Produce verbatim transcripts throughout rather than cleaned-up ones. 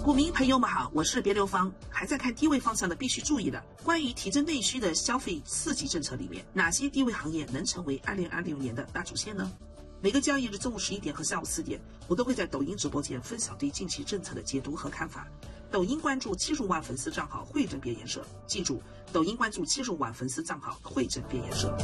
股民朋友们好，我是别流芳。还在看低位方向的必须注意的，关于提振内需的消费刺激政策里面，哪些低位行业能成为二零二六年的大主线呢？每个交易日中午十一点和下午四点，我都会在抖音直播间分享对近期政策的解读和看法。抖音关注七十五万粉丝账号汇整编研社，记住，抖音关注七十五万粉丝账号汇整编研社。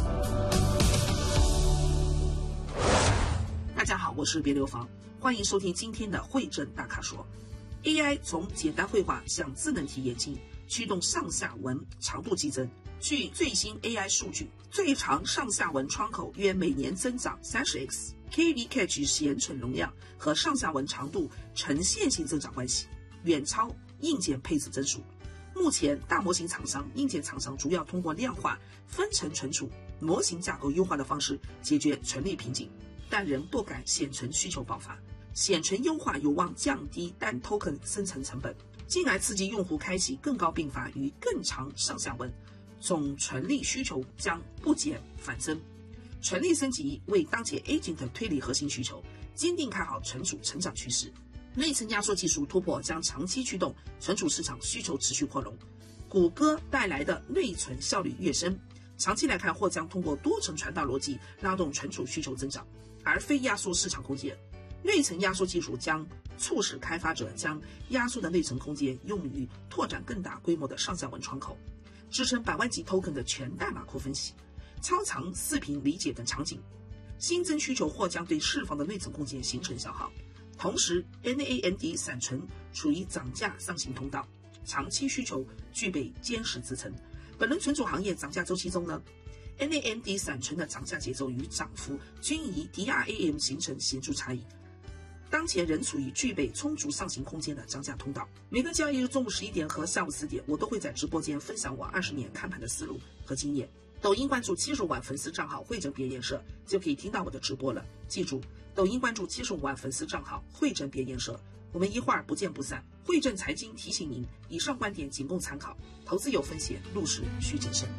大家好，我是别流芳，欢迎收听今天的汇整大咖说。A I 从简单绘画向智能体演进，驱动上下文长度激增。据最新 A I 数据，最长上下文窗口约每年增长 三十 x，K V Cache 显存容量和上下文长度呈线性增长关系，远超硬件配置增速。目前大模型厂商、硬件厂商主要通过量化、分层存储、模型架构优化的方式解决存力瓶颈，但仍不赶显存需求爆发。显存优化有望降低单 token 生成成本，进而刺激用户开启更高并发与更长上下文，总存力需求将不减反增。存力升级为当前 agent 推理核心需求，坚定看好存储成长趋势。内存压缩技术突破将长期驱动存储市场需求持续扩容，谷歌带来的内存效率跃升，长期来看或将通过多层传导逻辑拉动存储需求增长，而非压缩市场空间。内存压缩技术将促使开发者将压缩的内存空间用于拓展更大规模的上下文窗口，支撑百万级 token 的全代码库分析、超长视频理解等场景。新增需求或将对释放的内存空间形成消耗。同时 N A N D 闪存处于涨价上行通道，长期需求具备坚实支撑。本轮存储行业涨价周期中呢，N A N D 闪存的涨价节奏与涨幅均与 D R A M 形成显著差异，当前仍处于具备充足上行空间的涨价通道。每个交易日中午十一点和下午四点，我都会在直播间分享我二十年看盘的思路和经验。抖音关注七十五万粉丝账号汇整编研社，就可以听到我的直播了。记住，抖音关注七十五万粉丝账号汇整编研社，我们一会儿不见不散。汇整财经提醒您，以上观点仅供参考，投资有风险，入市需谨慎。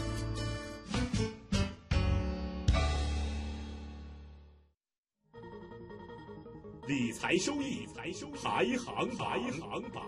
理财收益排行排行榜，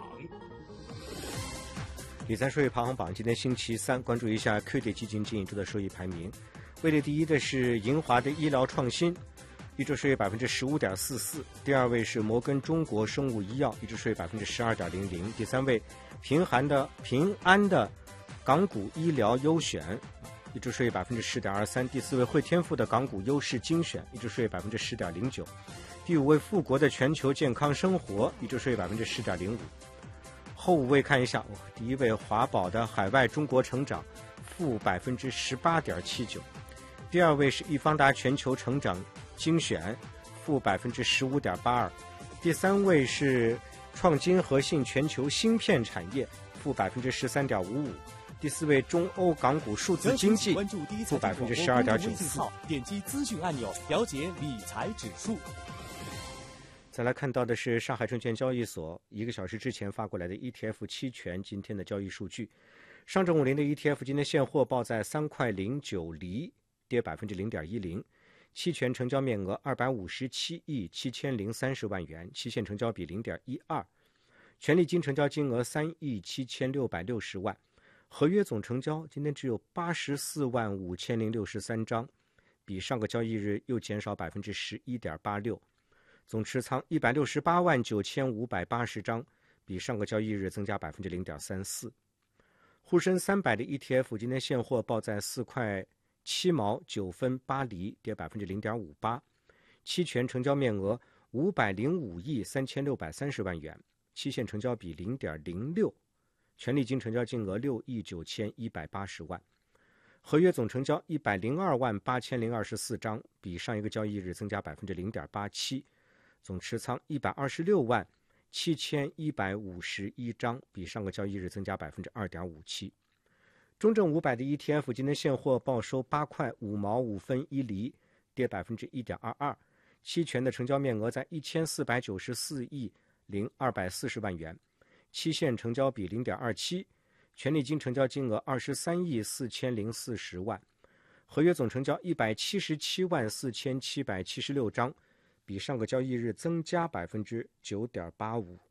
理财收益排行榜，今天星期三，关注一下 Q D 基金近一周的收益排名。位列第一的是银华的医疗创新，一周收益百分之十五点四四；第二位是摩根中国生物医药，一周收益百分之十二点零零；第三位平安的平安的港股医疗优选，一周收益百分之十点二三；第四位汇天富的港股优势精选，一周收益百分之十点零九；第五位富国的全球健康生活，一周收益百分之十点零五。后五位看一下，哦、第一位华宝的海外中国成长，负百分之十八点七九；第二位是易方达全球成长精选，负百分之十五点八二；第三位是创金核心全球芯片产业，负百分之十三点五五；第四位中欧港股数字经济，负百分之十二点九四。 点击资讯按钮，了解理财指数。 再来看到的是上海证券交易所一个小时之前发过来的 E T F 期权今天的交易数据。上证五零的 E T F 今天现货报在三块零九厘，跌百分之零点一零。期权成交面额二百五十七亿七千零三十万元，期限成交比零点一二。权利金成交金额三亿七千六百六十万。合约总成交今天只有八十四万五千零六十三张，比上个交易日又减少百分之十一点八六。总持仓一百六十八万九千五百八十张，比上个交易日增加百分之零点三四。沪深三百的 E T F 今天现货报在四块七毛九分八厘，跌百分之零点五八。期权成交面额五百零五亿三千六百三十万元，期限成交比零点零六。权利金成交金额六亿九千一百八十万。合约总成交一百零二万八千零二十四张，比上一个交易日增加百分之零点八七。总持仓一百二十六万七千一百五十一张，比上个交易日增加百分之二点五七。中证五百的 E T F 今天现货报收八块五毛五分一厘，跌百分之一点二二。期权的成交面额在一千四百九十四亿零二百四十万元，期限成交比零点二七。权利金成交金额二十三亿四千零四十万。合约总成交一百七十七万四千七百七十六张。比上个交易日增加百分之九点八五。